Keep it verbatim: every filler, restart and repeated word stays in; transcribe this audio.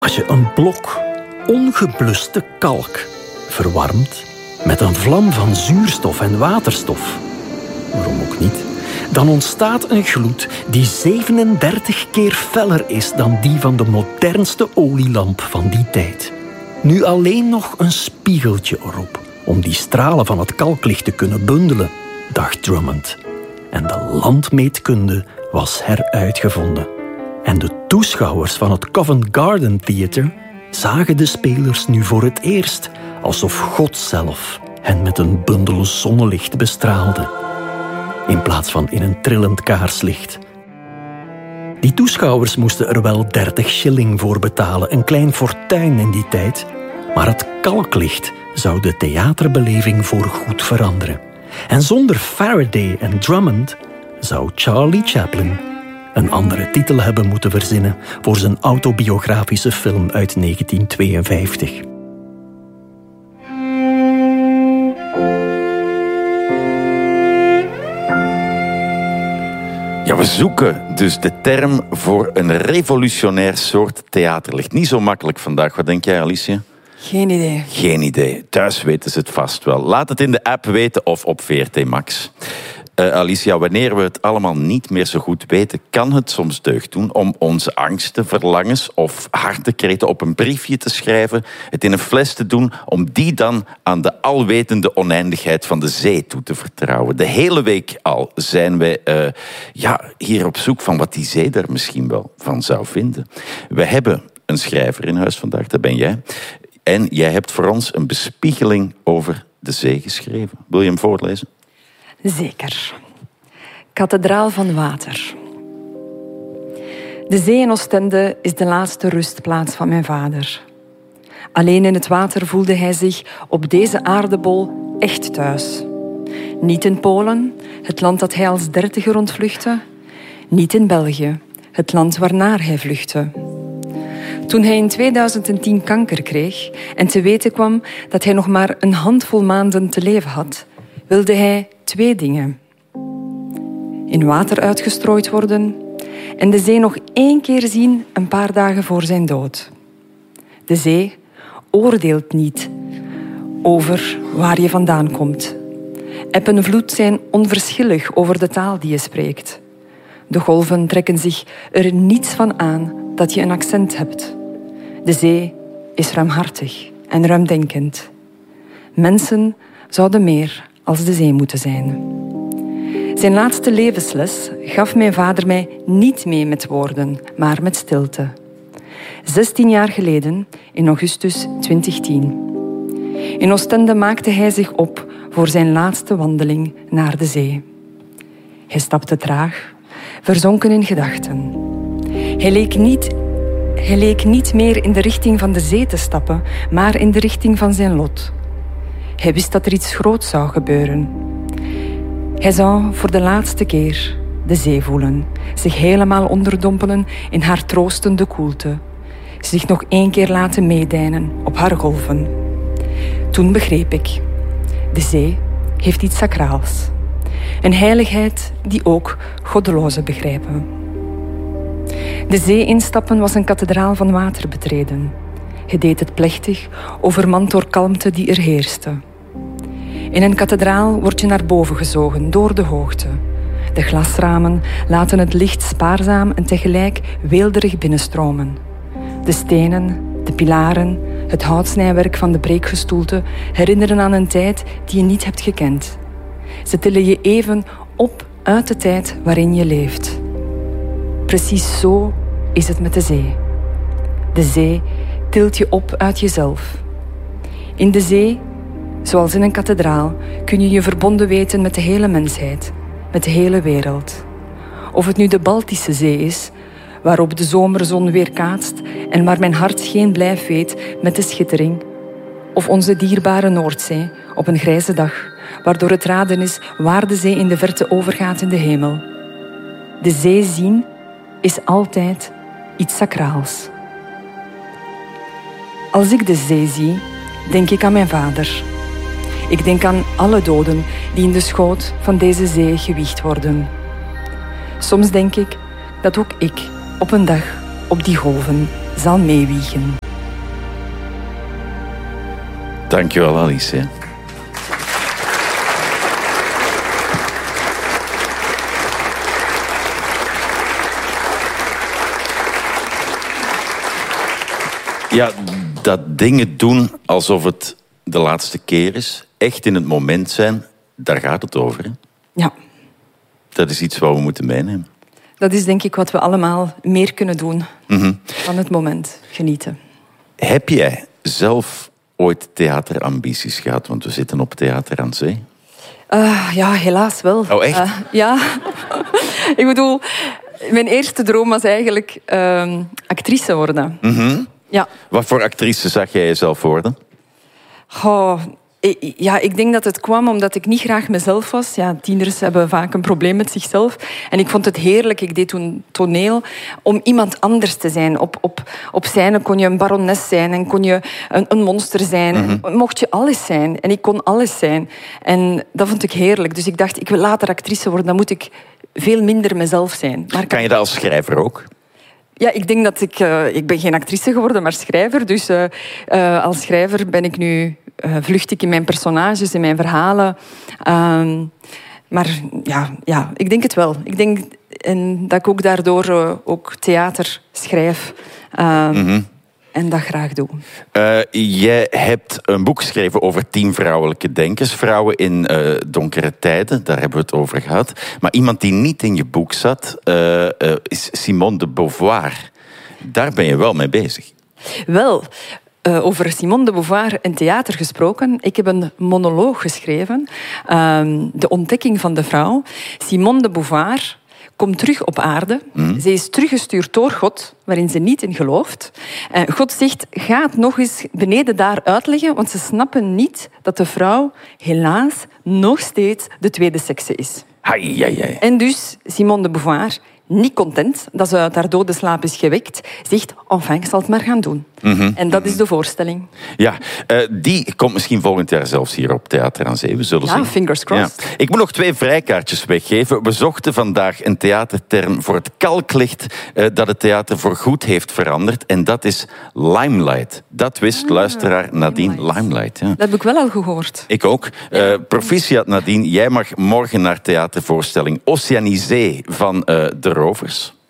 Als je een blok ongebluste kalk verwarmt met een vlam van zuurstof en waterstof, waarom ook niet, dan ontstaat een gloed die zevenendertig keer feller is dan die van de modernste olielamp van die tijd. Nu alleen nog een spiegeltje erop om die stralen van het kalklicht te kunnen bundelen, dacht Drummond. En de landmeetkunde was heruitgevonden. En de toeschouwers van het Covent Garden Theatre zagen de spelers nu voor het eerst alsof God zelf hen met een bundel zonnelicht bestraalde, in plaats van in een trillend kaarslicht. Die toeschouwers moesten er wel dertig shilling voor betalen, een klein fortuin in die tijd, maar het kalklicht zou de theaterbeleving voorgoed veranderen. En zonder Faraday en Drummond zou Charlie Chaplin een andere titel hebben moeten verzinnen voor zijn autobiografische film uit negentien tweeënvijftig. Ja, we zoeken dus de term voor een revolutionair soort theaterlicht. Niet zo makkelijk vandaag. Wat denk jij, Alicia? Geen idee. Geen idee. Thuis weten ze het vast wel. Laat het in de app weten of op V R T Max. Uh, Alicia, wanneer we het allemaal niet meer zo goed weten, kan het soms deugd doen om onze angsten, verlangens of hartekreten op een briefje te schrijven, het in een fles te doen, om die dan aan de alwetende oneindigheid van de zee toe te vertrouwen. De hele week al zijn wij uh, ja, hier op zoek van wat die zee er misschien wel van zou vinden. We hebben een schrijver in huis vandaag, dat ben jij. En jij hebt voor ons een bespiegeling over de zee geschreven. Wil je hem voorlezen? Zeker. Kathedraal van Water. De zee in Oostende is de laatste rustplaats van mijn vader. Alleen in het water voelde hij zich op deze aardebol echt thuis. Niet in Polen, het land dat hij als dertiger ontvluchtte. Niet in België, het land waarnaar hij vluchtte. Toen hij in tweeduizend tien kanker kreeg en te weten kwam dat hij nog maar een handvol maanden te leven had, wilde hij twee dingen. In water uitgestrooid worden en de zee nog één keer zien een paar dagen voor zijn dood. De zee oordeelt niet over waar je vandaan komt. Eb en vloed zijn onverschillig over de taal die je spreekt. De golven trekken zich er niets van aan dat je een accent hebt. De zee is ruimhartig en ruimdenkend. Mensen zouden meer als de zee moeten zijn. Zijn laatste levensles gaf mijn vader mij niet mee met woorden, maar met stilte. Zestien jaar geleden, in augustus twintig tien. In Oostende maakte hij zich op voor zijn laatste wandeling naar de zee. Hij stapte traag, verzonken in gedachten. Hij leek niet, hij leek niet meer in de richting van de zee te stappen, maar in de richting van zijn lot. Hij wist dat er iets groots zou gebeuren. Hij zou voor de laatste keer de zee voelen, zich helemaal onderdompelen in haar troostende koelte, zich nog één keer laten meedijnen op haar golven. Toen begreep ik, de zee heeft iets sacraals, een heiligheid die ook goddelozen begrijpen. De zee instappen was een kathedraal van water betreden. Hij deed het plechtig, overmand door kalmte die er heerste. In een kathedraal word je naar boven gezogen, door de hoogte. De glasramen laten het licht spaarzaam en tegelijk weelderig binnenstromen. De stenen, de pilaren, het houtsnijwerk van de preekgestoelte herinneren aan een tijd die je niet hebt gekend. Ze tillen je even op uit de tijd waarin je leeft. Precies zo is het met de zee. De zee tilt je op uit jezelf. In de zee, zoals in een kathedraal, kun je je verbonden weten met de hele mensheid, met de hele wereld. Of het nu de Baltische Zee is, waarop de zomerzon weerkaatst en waar mijn hart geen blijf weet met de schittering. Of onze dierbare Noordzee op een grijze dag, waardoor het raden is waar de zee in de verte overgaat in de hemel. De zee zien is altijd iets sacraals. Als ik de zee zie, denk ik aan mijn vader. Ik denk aan alle doden die in de schoot van deze zee gewiegd worden. Soms denk ik dat ook ik op een dag op die golven zal meewiegen. Dankjewel, Alice. Ja, dat dingen doen alsof het de laatste keer is, echt in het moment zijn, daar gaat het over. Hè? Ja. Dat is iets wat we moeten meenemen. Dat is denk ik wat we allemaal meer kunnen doen. Mm-hmm. Van het moment genieten. Heb jij zelf ooit theaterambities gehad? Want we zitten op Theater aan Zee. Uh, ja, helaas wel. Oh, echt? Uh, ja. Ik bedoel, mijn eerste droom was eigenlijk uh, actrice worden. Mm-hmm. Ja. Wat voor actrice zag jij jezelf worden? Oh, ja, ik denk dat het kwam omdat ik niet graag mezelf was. Ja, tieners hebben vaak een probleem met zichzelf. En ik vond het heerlijk, ik deed toen toneel, om iemand anders te zijn. Op, op, op scène kon je een barones zijn en kon je een, een monster zijn. Mm-hmm. Mocht je alles zijn. En ik kon alles zijn. En dat vond ik heerlijk. Dus ik dacht, ik wil later actrice worden, dan moet ik veel minder mezelf zijn. Maar kan je dat als schrijver ook? Ja, ik denk dat ik... Uh, ik ben geen actrice geworden, maar schrijver. Dus uh, uh, als schrijver ben ik nu... Uh, vlucht ik in mijn personages, in mijn verhalen. Uh, maar ja, ja, ik denk het wel. Ik denk en dat ik ook daardoor uh, ook theater schrijf. Uh, mm-hmm. En dat graag doe. Uh, jij hebt een boek geschreven over tien vrouwelijke denkers. Vrouwen in uh, donkere tijden, daar hebben we het over gehad. Maar iemand die niet in je boek zat, uh, uh, is Simone de Beauvoir. Daar ben je wel mee bezig. Wel... Uh, over Simone de Beauvoir en theater gesproken. Ik heb een monoloog geschreven. Uh, de ontdekking van de vrouw. Simone de Beauvoir komt terug op aarde. Mm. Ze is teruggestuurd door God, waarin ze niet in gelooft. Uh, God zegt, ga het nog eens beneden daar uitleggen, want ze snappen niet dat de vrouw helaas nog steeds de tweede sekse is. Ai, ai, ai. En dus Simone de Beauvoir, niet content dat ze uit haar dode slaap is gewekt, zegt, enfin, ik zal het maar gaan doen. Mm-hmm. En dat is de voorstelling. Ja, uh, die komt misschien volgend jaar zelfs hier op Theater aan Zee. We zullen ja, zien. Fingers crossed. Ja. Ik moet nog twee vrijkaartjes weggeven. We zochten vandaag een theaterterm voor het kalklicht uh, dat het theater voorgoed heeft veranderd. En dat is limelight. Dat wist ah, luisteraar Nadine, limelight. limelight ja. Dat heb ik wel al gehoord. Ik ook. Uh, proficiat Nadine, jij mag morgen naar theatervoorstelling Oceanisee van uh, de Rovers.